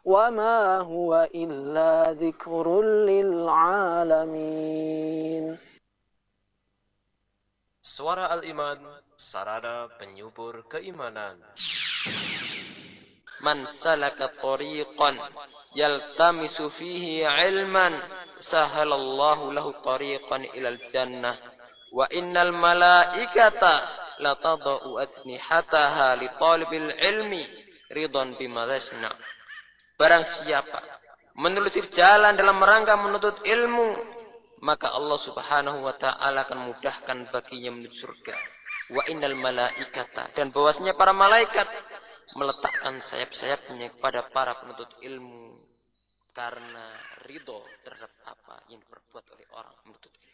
وما هو إلا ذكر للعالمين. Suara Al-Iman, sarana penyubur keimanan. Man salaka tariqan yaltamisu fihi ilman sahalallahu lahu tariqan ilal jannah wa innal malaikata latadau ajnihataha li talibil ilmi ridhan bima yasna. Barang siapa menelusuri jalan dalam rangka menuntut ilmu, maka Allah Subhanahu wa taala akan mudahkan baginya menuju surga. Wa innal malaikata, dan bahwasanya para malaikat meletakkan sayap-sayapnya kepada para penuntut ilmu karena ridho terhadap apa yang diperbuat oleh orang penuntut ilmu.